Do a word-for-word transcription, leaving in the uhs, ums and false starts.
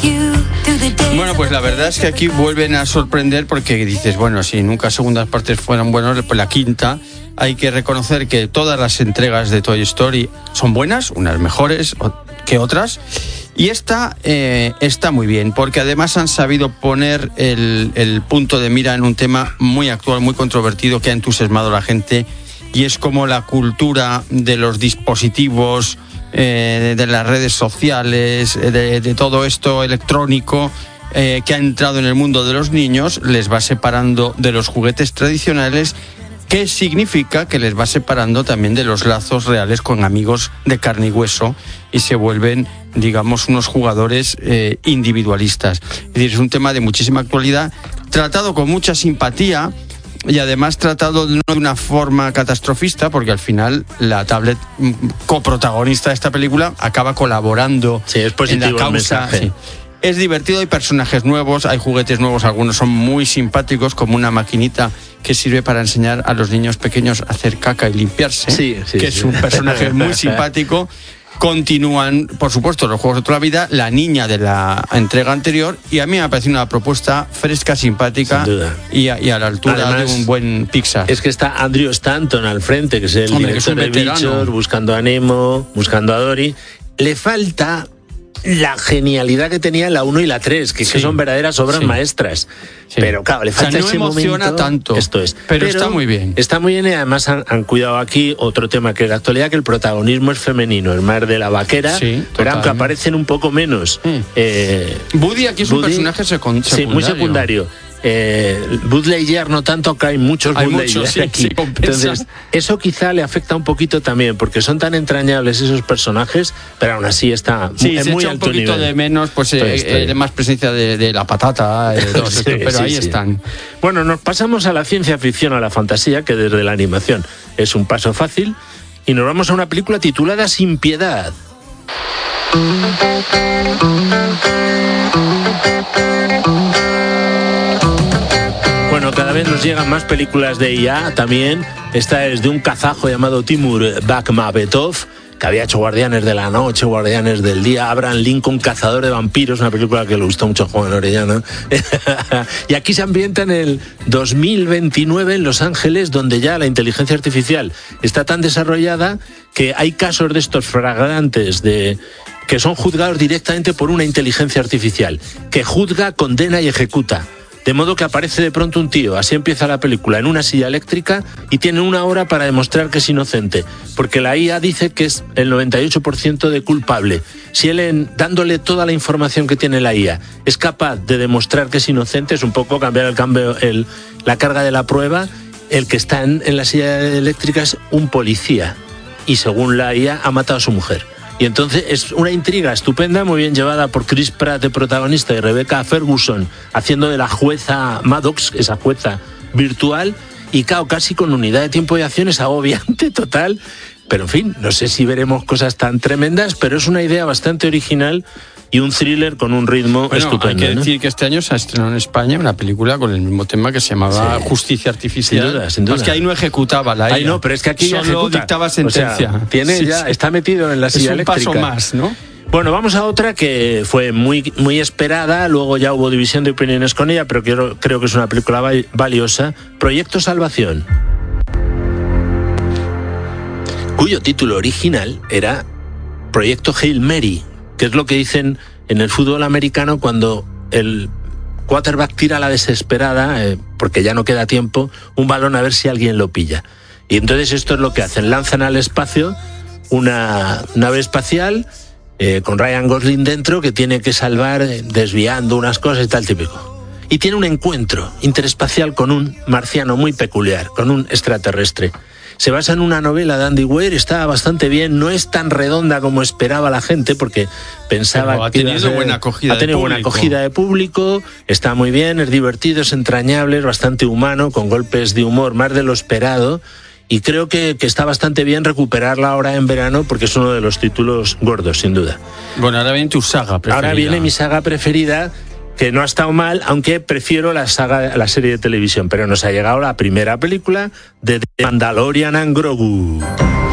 Bueno, pues la verdad es que aquí vuelven a sorprender porque dices, bueno, si nunca segundas partes fueran buenas, pues la quinta, hay que reconocer que todas las entregas de Toy Story son buenas, unas mejores que otras, y esta eh, está muy bien, porque además han sabido poner el, el punto de mira en un tema muy actual, muy controvertido, que ha entusiasmado a la gente, y es como la cultura de los dispositivos, eh, de las redes sociales, de, de todo esto electrónico, eh, que ha entrado en el mundo de los niños, les va separando de los juguetes tradicionales, que significa que les va separando también de los lazos reales con amigos de carne y hueso, y se vuelven, digamos, unos jugadores eh, individualistas. Es decir, es un tema de muchísima actualidad, tratado con mucha simpatía, y además tratado no de una forma catastrofista, porque al final la tablet coprotagonista de esta película acaba colaborando sí, es positivo en la causa. El sí. Es divertido, hay personajes nuevos, hay juguetes nuevos, algunos son muy simpáticos, como una maquinita que sirve para enseñar a los niños pequeños a hacer caca y limpiarse, sí, sí, que sí. es un personaje muy simpático. Continúan, por supuesto, los juegos de toda la vida, la niña de la entrega anterior, y a mí me ha parecido una propuesta fresca, simpática y a, y a la altura Además, de un buen Pixar. Es que está Andrew Stanton al frente, que es el Hombre, director que es un de veterano. Bichos, buscando a Nemo, buscando a Dory. Le falta la genialidad que tenía la uno y la tres, que, sí. que son verdaderas obras sí. maestras. Sí. Pero claro, le falta o sea, no ese emociona momento. tanto. Esto es. Pero, pero está muy bien. Está muy bien, y además han, han cuidado aquí otro tema que es la actualidad, que el protagonismo es femenino, el mar de la vaquera, sí, pero aunque aparecen un poco menos. Sí. Eh, Woody aquí es Woody, un personaje secund- secundario. Sí, muy secundario. Eh, Buzz Lightyear no tanto, que hay muchos hay Buzz muchos, Lightyear sí, aquí. sí, Entonces, eso quizá le afecta un poquito también, porque son tan entrañables esos personajes, pero aún así está sí, en se muy echa alto un poquito nivel. de menos, pues eh, eh, más presencia de, de la patata, eh, todo sí, esto, pero sí, ahí sí. están. Bueno, nos pasamos a la ciencia ficción, a la fantasía, que desde la animación es un paso fácil, y nos vamos a una película titulada Sin Piedad. Bueno, cada vez nos llegan más películas de I A también. Esta es de un kazajo llamado Timur Bekmambetov, que había hecho Guardianes de la Noche, Guardianes del Día, Abraham Lincoln, Cazador de Vampiros, una película que le gustó mucho a Juan Orellana. Y aquí se ambienta en el dos mil veintinueve en Los Ángeles, donde ya la inteligencia artificial está tan desarrollada que hay casos de estos flagrantes de que son juzgados directamente por una inteligencia artificial, que juzga, condena y ejecuta. De modo que aparece de pronto un tío, así empieza la película, en una silla eléctrica, y tiene una hora para demostrar que es inocente, porque la I A dice que es el noventa y ocho por ciento de culpable. Si él, en, dándole toda la información que tiene la I A, es capaz de demostrar que es inocente, es un poco cambiar el cambio, el, la carga de la prueba. El que está en, en la silla eléctrica es un policía, y según la I A ha matado a su mujer. Y entonces es una intriga estupenda, muy bien llevada por Chris Pratt de protagonista y Rebecca Ferguson haciendo de la jueza Maddox, esa jueza virtual, y claro, casi con unidad de tiempo de acción, es agobiante total. Pero en fin, no sé si veremos cosas tan tremendas, pero es una idea bastante original y un thriller con un ritmo bueno, estupendo. Hay que ¿no? decir que este año se ha estrenado en España una película con el mismo tema que se llamaba sí. Justicia Artificial. Sin duda, sin duda. Es que ahí no ejecutaba la I A. Ahí no, pero es que aquí solo ejecuta. dictaba sentencia. O sea, tiene sí, ya, sí. está metido en la silla eléctrica. Es un paso más, ¿no? Bueno, vamos a otra que fue muy, muy esperada, luego ya hubo división de opiniones con ella, pero creo, creo que es una película valiosa, Proyecto Salvación, cuyo título original era Proyecto Hail Mary, que es lo que dicen en el fútbol americano cuando el quarterback tira a la desesperada, eh, porque ya no queda tiempo, un balón a ver si alguien lo pilla. Y entonces esto es lo que hacen, lanzan al espacio una nave espacial eh, con Ryan Gosling dentro, que tiene que salvar eh, desviando unas cosas y tal, típico. Y tiene un encuentro interespacial con un marciano muy peculiar, con un extraterrestre. Se basa en una novela de Andy Weir, está bastante bien, no es tan redonda como esperaba la gente, porque pensaba Pero ha que iba a tenido ser, buena acogida ha tenido de buena público. acogida de público, está muy bien, es divertido, es entrañable, es bastante humano, con golpes de humor más de lo esperado, y creo que, que está bastante bien recuperarla ahora en verano, porque es uno de los títulos gordos, sin duda. Bueno, ahora viene tu saga preferida. Ahora viene mi saga preferida, que no ha estado mal, aunque prefiero la saga, la serie de televisión, pero nos ha llegado la primera película de The Mandalorian and Grogu.